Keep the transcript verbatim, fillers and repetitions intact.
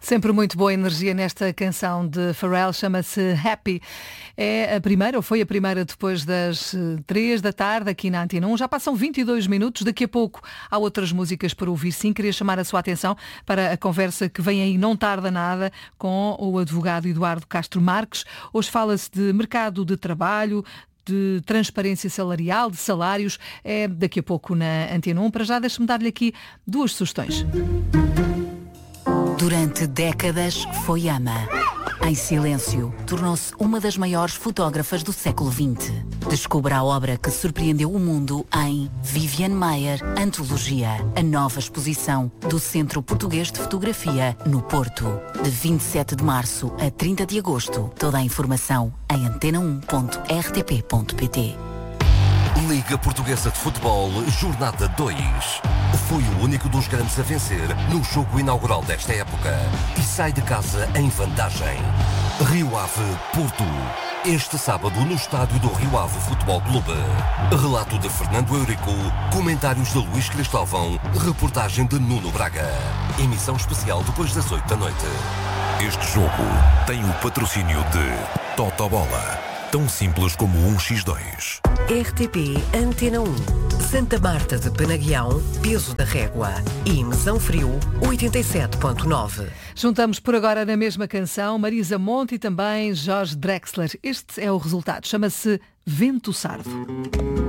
Sempre muito boa energia nesta canção de Pharrell, chama-se Happy. É a primeira, ou foi a primeira depois das três da tarde aqui na Antena um. Já passam vinte e dois minutos, daqui a pouco há outras músicas para ouvir. Sim, queria chamar a sua atenção para a conversa que vem aí, não tarda nada, com o advogado Eduardo Castro Marques. Hoje fala-se de mercado de trabalho, de transparência salarial, de salários. É daqui a pouco na Antena um. Para já, deixe-me dar-lhe aqui duas sugestões. Durante décadas foi ama. Em silêncio, tornou-se uma das maiores fotógrafas do século vinte. Descubra a obra que surpreendeu o mundo em Viviane Maier, Antologia, a nova exposição do Centro Português de Fotografia, no Porto. De vinte e sete de março a trinta de agosto. Toda a informação em antena um ponto r t p ponto p t. Liga Portuguesa de Futebol, Jornada dois. Foi o único dos grandes a vencer no jogo inaugural desta época e sai de casa em vantagem. Rio Ave, Porto. Este sábado no estádio do Rio Ave Futebol Clube. Relato de Fernando Eurico, comentários de Luís Cristóvão, reportagem de Nuno Braga. Emissão especial depois das oito da noite. Este jogo tem o patrocínio de Totobola. Tão simples como um por dois. R T P Antena um. Santa Marta de Penaguião, Peso da Régua. E Mesão Frio, oitenta e sete ponto nove. Juntamos por agora na mesma canção Marisa Monte e também Jorge Drexler. Este é o resultado. Chama-se Vento Sardo.